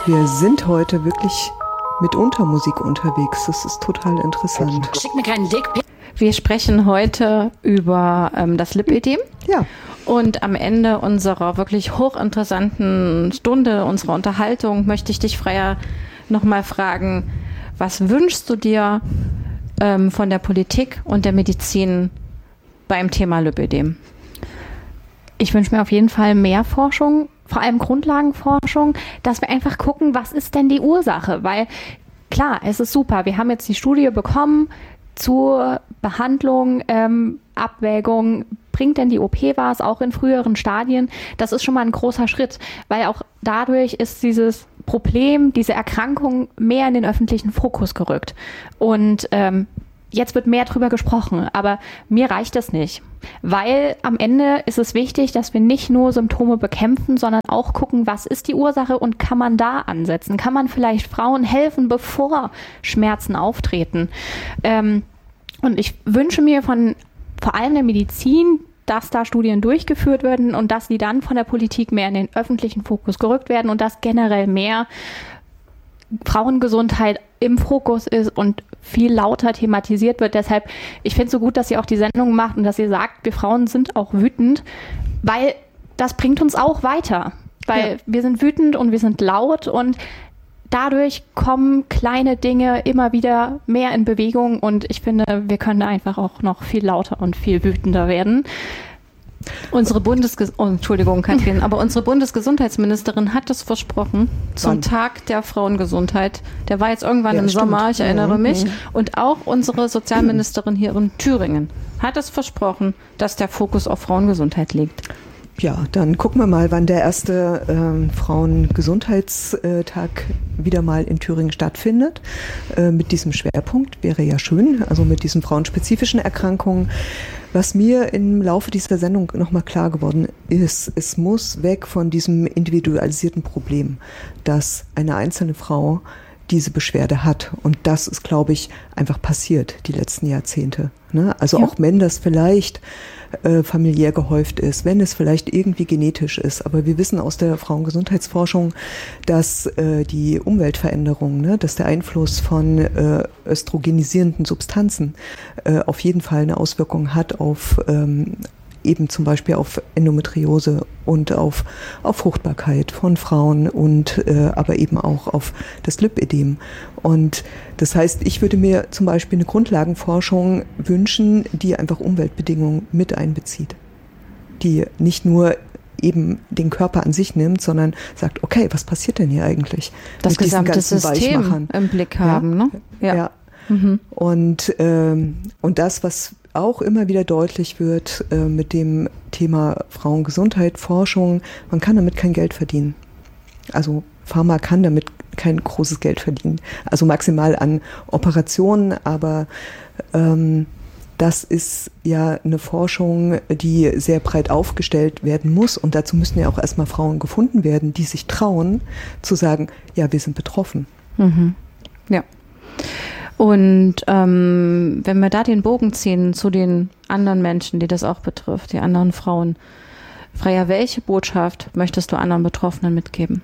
Wir sind heute wirklich mit Untermusik unterwegs. Das ist total interessant. Schick mir keinen Dickpick. Wir sprechen heute über das Lipödem. Ja. Und am Ende unserer wirklich hochinteressanten Stunde, unserer Unterhaltung, möchte ich dich, Freya, nochmal fragen, was wünschst du dir von der Politik und der Medizin beim Thema Lipödem? Ich wünsche mir auf jeden Fall mehr Forschung, vor allem Grundlagenforschung, dass wir einfach gucken, was ist denn die Ursache? Weil klar, es ist super, wir haben jetzt die Studie bekommen zur Behandlung, Abwägung, bringt denn die OP was, auch in früheren Stadien? Das ist schon mal ein großer Schritt, weil auch dadurch ist dieses Problem, diese Erkrankung mehr in den öffentlichen Fokus gerückt. Und jetzt wird mehr drüber gesprochen, aber mir reicht das nicht, weil am Ende ist es wichtig, dass wir nicht nur Symptome bekämpfen, sondern auch gucken, was ist die Ursache und kann man da ansetzen? Kann man vielleicht Frauen helfen, bevor Schmerzen auftreten? Und ich wünsche mir von vor allem der Medizin, dass da Studien durchgeführt werden und dass die dann von der Politik mehr in den öffentlichen Fokus gerückt werden und dass generell mehr Frauengesundheit im Fokus ist und viel lauter thematisiert wird. Deshalb, ich finde es so gut, dass ihr auch die Sendung macht und dass ihr sagt, wir Frauen sind auch wütend, weil das bringt uns auch weiter. Weil wir sind wütend und wir sind laut und dadurch kommen kleine Dinge immer wieder mehr in Bewegung und ich finde, wir können einfach auch noch viel lauter und viel wütender werden. Unsere Bundesgesundheitsministerin hat es versprochen zum Tag der Frauengesundheit. Der war jetzt irgendwann im Sommer, ich erinnere mich. Und auch unsere Sozialministerin hier in Thüringen hat es versprochen, dass der Fokus auf Frauengesundheit liegt. Ja, dann gucken wir mal, wann der erste Frauengesundheitstag wieder mal in Thüringen stattfindet. Mit diesem Schwerpunkt wäre ja schön, also mit diesen frauenspezifischen Erkrankungen. Was mir im Laufe dieser Sendung nochmal klar geworden ist, es muss weg von diesem individualisierten Problem, dass eine einzelne Frau diese Beschwerde hat. Und das ist, glaube ich, einfach passiert die letzten Jahrzehnte. Ne? Also auch wenn das vielleicht familiär gehäuft ist, wenn es vielleicht irgendwie genetisch ist. Aber wir wissen aus der Frauengesundheitsforschung, dass die Umweltveränderung, ne, dass der Einfluss von östrogenisierenden Substanzen auf jeden Fall eine Auswirkung hat auf eben zum Beispiel auf Endometriose und auf Fruchtbarkeit von Frauen und aber eben auch auf das Lipödem. Und das heißt, ich würde mir zum Beispiel eine Grundlagenforschung wünschen, die einfach Umweltbedingungen mit einbezieht. Die nicht nur eben den Körper an sich nimmt, sondern sagt, okay, was passiert denn hier eigentlich? Das gesamte System im Blick haben, ne? Ja. Mhm. Und das, was auch immer wieder deutlich wird mit dem Thema Frauengesundheit, Forschung, man kann damit kein Geld verdienen. Also Pharma kann damit kein großes Geld verdienen. Also maximal an Operationen, aber das ist ja eine Forschung, die sehr breit aufgestellt werden muss und dazu müssen ja auch erstmal Frauen gefunden werden, die sich trauen zu sagen, ja, wir sind betroffen. Mhm. Ja. Und wenn wir da den Bogen ziehen zu den anderen Menschen, die das auch betrifft, die anderen Frauen, Freya, welche Botschaft möchtest du anderen Betroffenen mitgeben?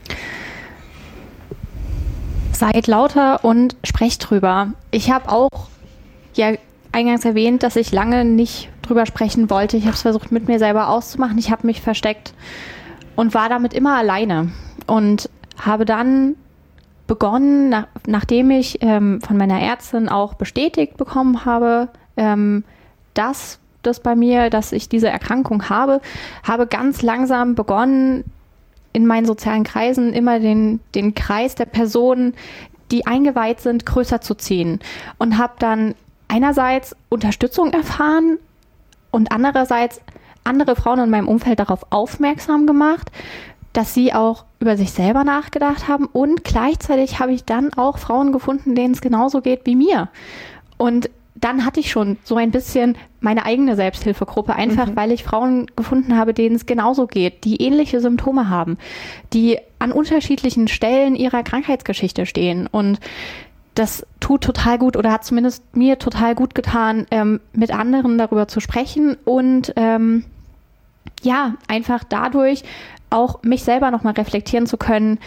Seid lauter und sprecht drüber. Ich habe auch ja eingangs erwähnt, dass ich lange nicht drüber sprechen wollte. Ich habe es versucht, mit mir selber auszumachen. Ich habe mich versteckt und war damit immer alleine und habe dann begonnen, nachdem ich von meiner Ärztin auch bestätigt bekommen habe, dass ich diese Erkrankung habe ganz langsam begonnen, in meinen sozialen Kreisen immer den Kreis der Personen, die eingeweiht sind, größer zu ziehen. Und habe dann einerseits Unterstützung erfahren und andererseits andere Frauen in meinem Umfeld darauf aufmerksam gemacht, dass sie auch über sich selber nachgedacht haben und gleichzeitig habe ich dann auch Frauen gefunden, denen es genauso geht wie mir. Und dann hatte ich schon so ein bisschen meine eigene Selbsthilfegruppe, einfach weil ich Frauen gefunden habe, denen es genauso geht, die ähnliche Symptome haben, die an unterschiedlichen Stellen ihrer Krankheitsgeschichte stehen. Und das tut total gut oder hat zumindest mir total gut getan, mit anderen darüber zu sprechen und einfach dadurch auch mich selber nochmal reflektieren zu können,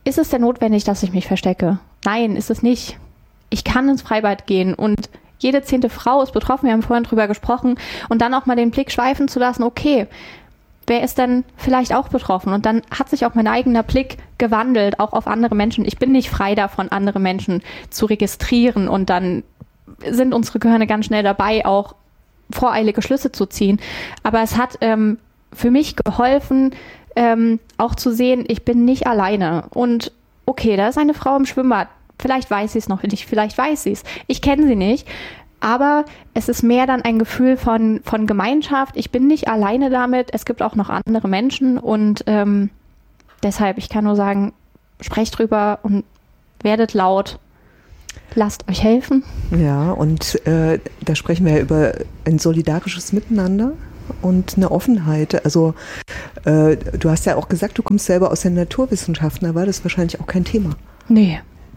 ist es denn notwendig, dass ich mich verstecke? Nein, ist es nicht. Ich kann ins Freibad gehen und jede 10. Frau ist betroffen, wir haben vorhin drüber gesprochen, und dann auch mal den Blick schweifen zu lassen, okay, wer ist denn vielleicht auch betroffen? Und dann hat sich auch mein eigener Blick gewandelt, auch auf andere Menschen. Ich bin nicht frei davon, andere Menschen zu registrieren, und dann sind unsere Gehirne ganz schnell dabei, auch voreilige Schlüsse zu ziehen. Aber es hat für mich geholfen, auch zu sehen, ich bin nicht alleine. Und okay, da ist eine Frau im Schwimmbad. Vielleicht weiß sie es noch nicht, vielleicht weiß sie es. Ich kenne sie nicht. Aber es ist mehr dann ein Gefühl von Gemeinschaft. Ich bin nicht alleine damit. Es gibt auch noch andere Menschen. Und deshalb, ich kann nur sagen, sprecht drüber und werdet laut. Lasst euch helfen. Ja, und da sprechen wir ja über ein solidarisches Miteinander und eine Offenheit. Also du hast ja auch gesagt, du kommst selber aus den Naturwissenschaften, da war das wahrscheinlich auch kein Thema. Nee.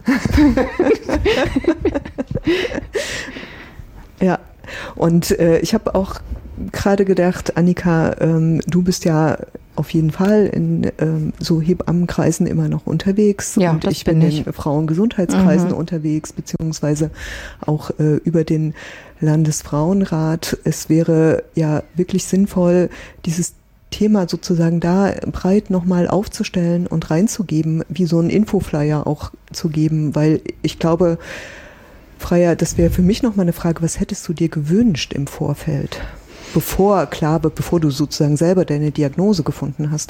Ja, und ich habe auch gerade gedacht, Annika, du bist ja auf jeden Fall in so Hebammenkreisen immer noch unterwegs, ja, und ich bin in Frauengesundheitskreisen unterwegs, beziehungsweise auch über den Landesfrauenrat. Es wäre ja wirklich sinnvoll, dieses Thema sozusagen da breit nochmal aufzustellen und reinzugeben, wie so ein Infoflyer auch zu geben, weil ich glaube, Freya, das wäre für mich nochmal eine Frage, was hättest du dir gewünscht im Vorfeld, bevor du sozusagen selber deine Diagnose gefunden hast?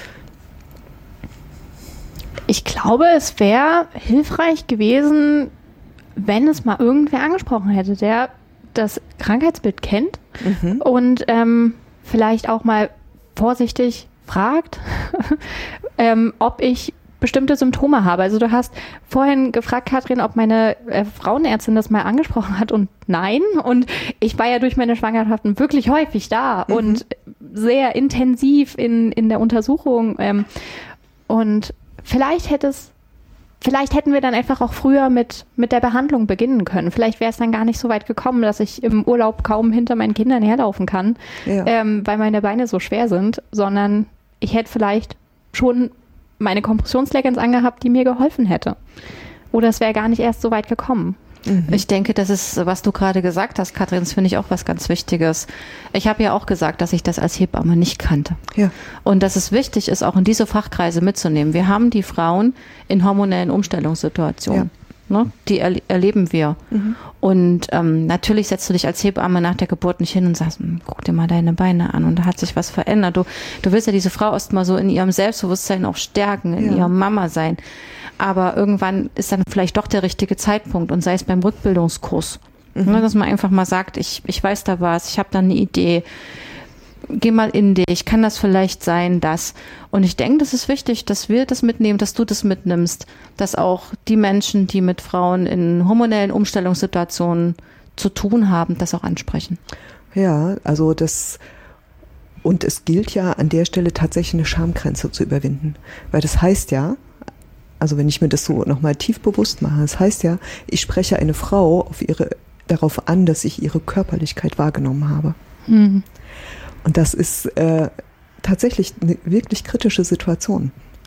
Ich glaube, es wäre hilfreich gewesen, wenn es mal irgendwer angesprochen hätte, der das Krankheitsbild kennt und vielleicht auch mal vorsichtig fragt, ob ich bestimmte Symptome habe. Also du hast vorhin gefragt, Katrin, ob meine Frauenärztin das mal angesprochen hat, und nein. Und ich war ja durch meine Schwangerschaften wirklich häufig da und sehr intensiv in der Untersuchung. Und vielleicht hätten wir dann einfach auch früher mit der Behandlung beginnen können. Vielleicht wäre es dann gar nicht so weit gekommen, dass ich im Urlaub kaum hinter meinen Kindern herlaufen kann, weil meine Beine so schwer sind, sondern ich hätte vielleicht schon meine Kompressionsleggings angehabt, die mir geholfen hätte. Oder es wäre gar nicht erst so weit gekommen. Ich denke, das ist, was du gerade gesagt hast, Katrin, das finde ich auch was ganz Wichtiges. Ich habe ja auch gesagt, dass ich das als Hebamme nicht kannte. Ja. Und dass es wichtig ist, auch in diese Fachkreise mitzunehmen. Wir haben die Frauen in hormonellen Umstellungssituationen. Ja. Ne? Die erleben wir. Und natürlich setzt du dich als Hebamme nach der Geburt nicht hin und sagst, guck dir mal deine Beine an, und da hat sich was verändert. Du willst ja diese Frau erst mal so in ihrem Selbstbewusstsein auch stärken, in ihrem Mama sein. Aber irgendwann ist dann vielleicht doch der richtige Zeitpunkt, und sei es beim Rückbildungskurs, dass man einfach mal sagt, ich weiß da was, ich habe da eine Idee, geh mal in dich, kann das vielleicht sein, das. Und ich denke, das ist wichtig, dass wir das mitnehmen, dass du das mitnimmst, dass auch die Menschen, die mit Frauen in hormonellen Umstellungssituationen zu tun haben, das auch ansprechen. Ja, also und es gilt ja an der Stelle tatsächlich eine Schamgrenze zu überwinden, weil das heißt ja, also wenn ich mir das so nochmal tief bewusst mache, das heißt ja, ich spreche eine Frau darauf an, dass ich ihre Körperlichkeit wahrgenommen habe. Und das ist tatsächlich eine wirklich kritische Situation.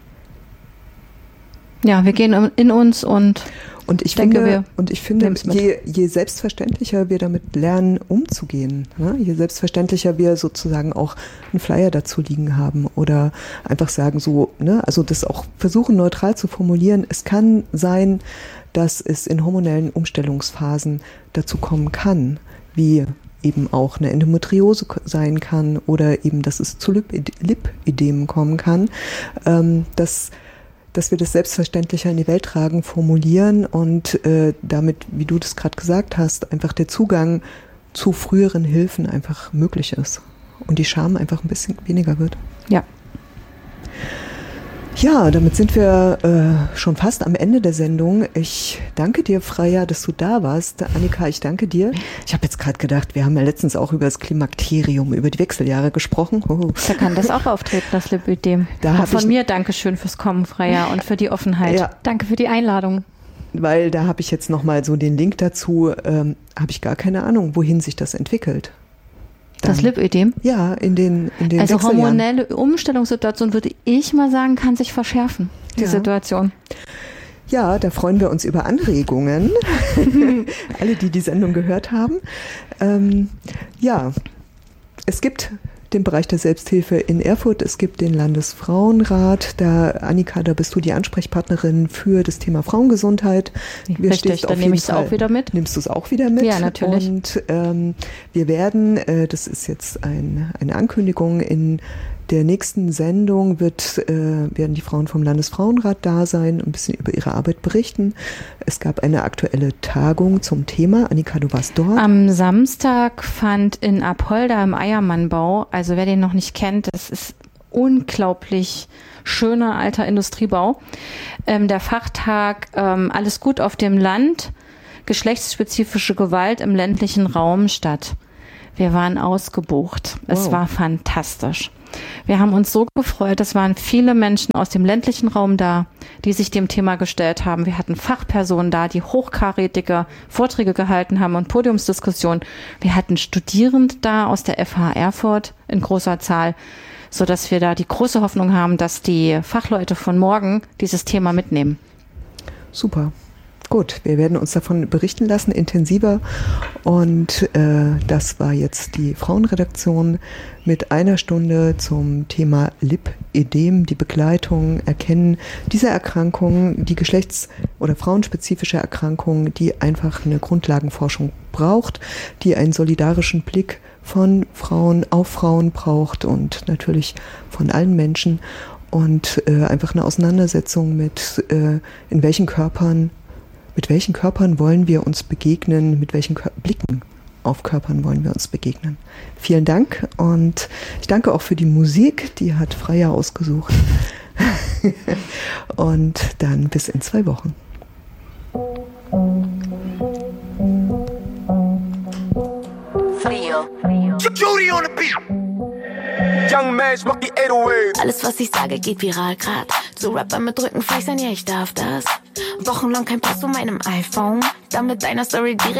Ja, wir gehen in uns und ich finde, je selbstverständlicher wir damit lernen, umzugehen, ne? Je selbstverständlicher wir sozusagen auch einen Flyer dazu liegen haben oder einfach sagen so, ne? Also das auch versuchen neutral zu formulieren. Es kann sein, dass es in hormonellen Umstellungsphasen dazu kommen kann, wie eben auch eine Endometriose sein kann oder eben, dass es zu Lipödemen kommen kann, dass wir das selbstverständlicher in die Welt tragen, formulieren und damit, wie du das gerade gesagt hast, einfach der Zugang zu früheren Hilfen einfach möglich ist und die Scham einfach ein bisschen weniger wird. Ja. Ja, damit sind wir schon fast am Ende der Sendung. Ich danke dir, Freya, dass du da warst. Annika, ich danke dir. Ich habe jetzt gerade gedacht, wir haben ja letztens auch über das Klimakterium, über die Wechseljahre gesprochen. Da kann das auch auftreten, das Lipödem. Von mir Dankeschön fürs Kommen, Freya, und für die Offenheit. Ja. Danke für die Einladung. Weil da habe ich jetzt nochmal so den Link dazu, habe ich gar keine Ahnung, wohin sich das entwickelt. Das Lipödem? Ja, in den also hormonelle Umstellungssituation, würde ich mal sagen, kann sich verschärfen, die Situation. Ja, da freuen wir uns über Anregungen. Alle, die Sendung gehört haben. Es gibt den Bereich der Selbsthilfe in Erfurt, es gibt den Landesfrauenrat. Annika, da bist du die Ansprechpartnerin für das Thema Frauengesundheit. Richtig, dann nehme ich es auch wieder mit. Nimmst du es auch wieder mit? Ja, natürlich. Und wir werden, das ist jetzt eine Ankündigung, in der nächsten Sendung werden die Frauen vom Landesfrauenrat da sein und ein bisschen über ihre Arbeit berichten. Es gab eine aktuelle Tagung zum Thema. Annika, du warst dort. Am Samstag fand in Apolda im Eiermannbau, also wer den noch nicht kennt, das ist unglaublich schöner alter Industriebau, der Fachtag Alles gut auf dem Land, geschlechtsspezifische Gewalt im ländlichen Raum statt. Wir waren ausgebucht. Wow. Es war fantastisch. Wir haben uns so gefreut, es waren viele Menschen aus dem ländlichen Raum da, die sich dem Thema gestellt haben. Wir hatten Fachpersonen da, die hochkarätige Vorträge gehalten haben und Podiumsdiskussionen. Wir hatten Studierende da aus der FH Erfurt in großer Zahl, sodass wir da die große Hoffnung haben, dass die Fachleute von morgen dieses Thema mitnehmen. Super. Gut, wir werden uns davon berichten lassen, intensiver. Und das war jetzt die Frauenredaktion mit einer Stunde zum Thema Lipödem, die Begleitung, Erkennen dieser Erkrankung, die geschlechts- oder frauenspezifische Erkrankung, die einfach eine Grundlagenforschung braucht, die einen solidarischen Blick von Frauen auf Frauen braucht und natürlich von allen Menschen. Und einfach eine Auseinandersetzung mit mit welchen Körpern wollen wir uns begegnen, mit welchen Blicken auf Körpern wollen wir uns begegnen. Vielen Dank und ich danke auch für die Musik, die hat Freya ausgesucht. Und dann bis in 2 Wochen. Judy on the beat. Young Mash macht die 808. Alles, was ich sage, geht viral grad. Zu Rapper mit Rückenfleisch sein, ja, ich darf das. Wochenlang kein Pass von meinem iPhone. Dann mit deiner Story direkt